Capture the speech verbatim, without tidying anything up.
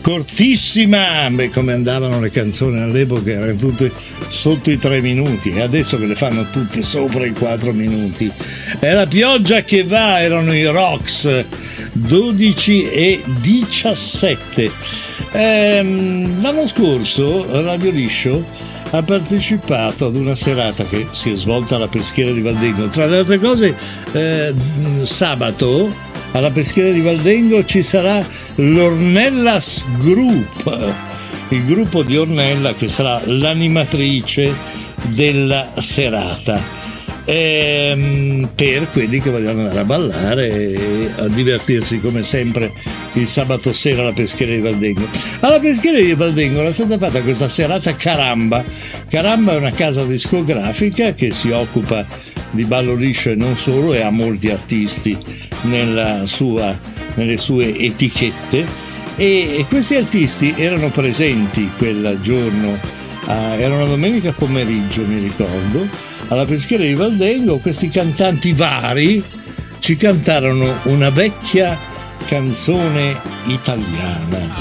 cortissima, beh, come andavano le canzoni all'epoca, erano tutte sotto i tre minuti e adesso che le fanno tutte sopra i quattro minuti. È la pioggia che va, erano i Rocks, dodici e diciassette. Ehm, l'anno scorso Radio Liscio ha partecipato ad una serata che si è svolta alla Peschiera di Valdengo. Tra le altre cose, eh, sabato alla Peschiera di Valdengo ci sarà l'Ornellas Group, il gruppo di Ornella che sarà l'animatrice della serata. Ehm, per quelli che vogliono andare a ballare e a divertirsi come sempre il sabato sera alla Peschiera di Valdengo. Alla Peschiera di Valdengo era stata fatta questa serata Caramba. Caramba è una casa discografica che si occupa di ballo liscio e non solo, e ha molti artisti nella sua, nelle sue etichette, e, e questi artisti erano presenti quel giorno, eh, era una domenica pomeriggio mi ricordo, alla Peschiera di Valdengo. Questi cantanti vari ci cantarono una vecchia canzone italiana.